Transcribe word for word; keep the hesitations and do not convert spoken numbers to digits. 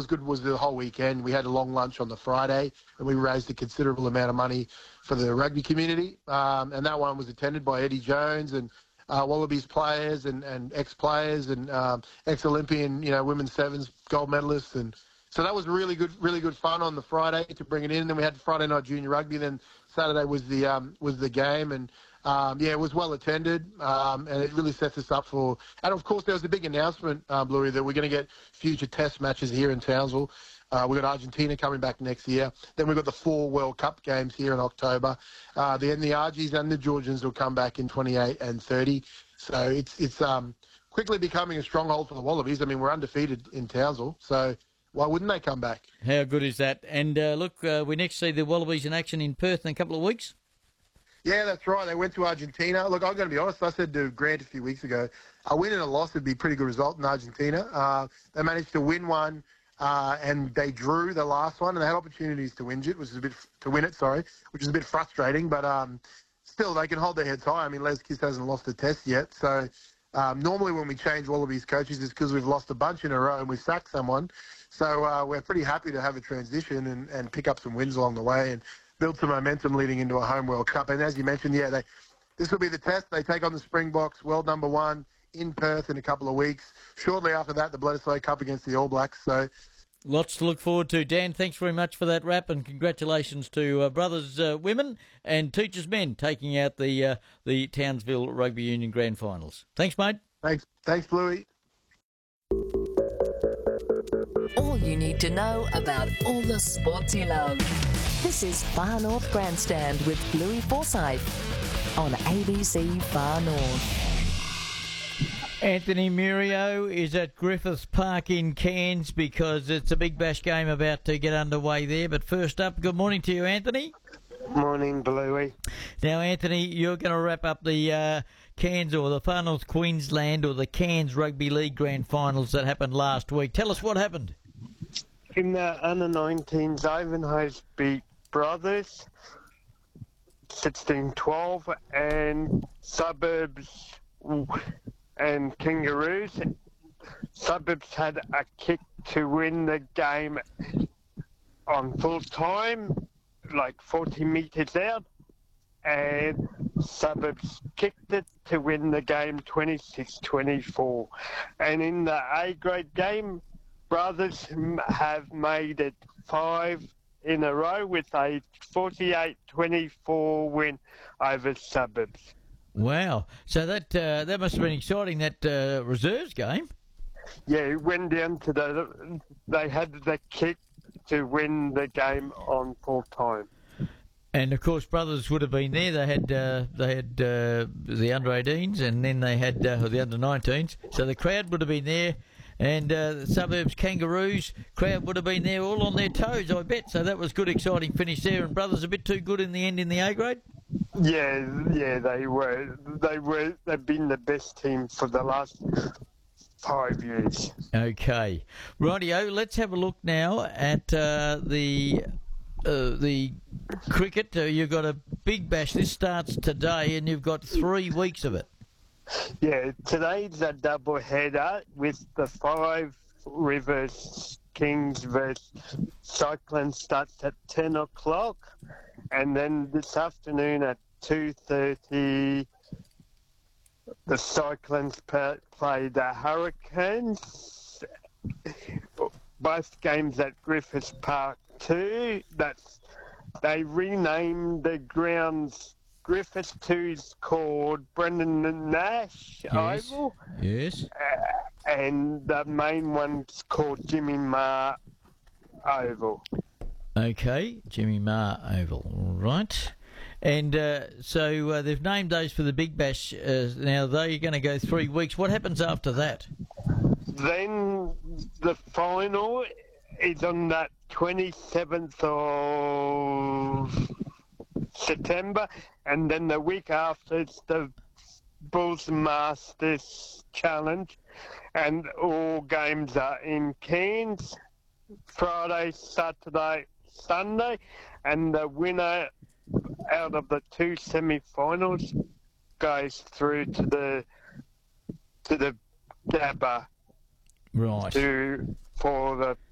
was good was the whole weekend. We had a long lunch on the Friday, and we raised a considerable amount of money for the rugby community. Um, and that one was attended by Eddie Jones and uh, Wallabies players and, and ex-players and um, ex-Olympian, you know, women's sevens gold medalists. And so that was really good, really good fun on the Friday to bring it in. And then we had Friday night junior rugby. Then Saturday was the um, was the game, and um, yeah, it was well attended, um, and it really sets us up for. And of course, there was a big announcement, uh, Bluey, that we're going to get future Test matches here in Townsville. Uh, we've got Argentina coming back next year. Then we've got the four World Cup games here in October. Uh, then the Argies and the Georgians will come back in twenty-eight and thirty. So it's it's um, quickly becoming a stronghold for the Wallabies. I mean, we're undefeated in Townsville, so why wouldn't they come back? How good is that? And uh, look, uh, we next see the Wallabies in action in Perth in a couple of weeks. Yeah, that's right. They went to Argentina. Look, I'm going to be honest. I said to Grant a few weeks ago, a win and a loss would be a pretty good result in Argentina. Uh, they managed to win one. Uh, and they drew the last one, and they had opportunities to win it, which is a bit to win it. Sorry, which is a bit frustrating, but um, still they can hold their heads high. I mean, Les Kiss hasn't lost a test yet, so um, normally when we change Wallabies coaches, it's because we've lost a bunch in a row and we've sacked someone. So uh, we're pretty happy to have a transition and, and pick up some wins along the way and build some momentum leading into a home World Cup. And as you mentioned, yeah, they this will be the test. They take on the Springboks, world number one, in Perth in a couple of weeks. Shortly after that, the Bledisloe Cup against the All Blacks. So. Lots to look forward to. Dan, thanks very much for that wrap, and congratulations to uh, Brothers uh, Women and Teachers Men taking out the uh, the Townsville Rugby Union Grand Finals. Thanks, mate. Thanks, thanks, Bluey. All you need to know about all the sports you love. This is Far North Grandstand with Bluey Forsyth on A B C Far North. Anthony Murio is at Griffith Park in Cairns because it's a Big Bash game about to get underway there. But first up, good morning to you, Anthony. Morning, Bluey. Now, Anthony, you're going to wrap up the uh, Cairns or the Far North Queensland or the Cairns Rugby League Grand Finals that happened last week. Tell us what happened. In the under nineteens, Ivanhoe beat Brothers sixteen twelve, and Suburbs and Kangaroos. Suburbs had a kick to win the game on full time, like forty metres out, and Suburbs kicked it to win the game twenty-six twenty-four. And in the A grade game, Brothers have made it five in a row with a forty-eight twenty-four win over Suburbs. Wow. So that uh, that must have been exciting, that uh, reserves game. Yeah, it went down to the... They had the kick to win the game on full time. And, of course, Brothers would have been there. They had uh, they had uh, the under eighteens and then they had uh, the under nineteens. So the crowd would have been there. And uh, the Suburbs Kangaroos crowd would have been there all on their toes, I bet. So that was good, exciting finish there. And Brothers a bit too good in the end in the A grade? Yeah, yeah, they were. They were. They've been the best team for the last five years. Okay, rightio. Let's have a look now at uh, the uh, the cricket. Uh, you've got a Big Bash. This starts today, and you've got three weeks of it. Yeah, today's a double header with the Five Rivers Kings versus Cyclones starts at ten o'clock. And then this afternoon at two thirty, the Cyclones play the Hurricanes. Both games at Griffiths Park too. That's they renamed the grounds. Griffiths two is called Brendan Nash Yes. Oval. Yes. Uh, and the main one's called Jimmy Marr Oval. Okay, Jimmy Marr Oval, right. And uh, so uh, they've named those for the Big Bash. Uh, now, they're going to go three weeks. What happens after that? Then the final is on that twenty-seventh of September, and then the week after it's the Bulls Masters Challenge, and all games are in Cairns, Friday, Saturday, Sunday, and the winner out of the two semi-finals goes through to the to the Gabba Right. to for the